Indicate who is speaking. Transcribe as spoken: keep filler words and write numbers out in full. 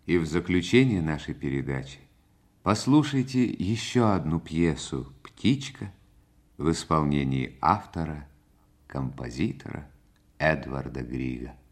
Speaker 1: И в заключение нашей передачи послушайте еще одну пьесу «Птичка» в исполнении автора, композитора Эдварда Грига.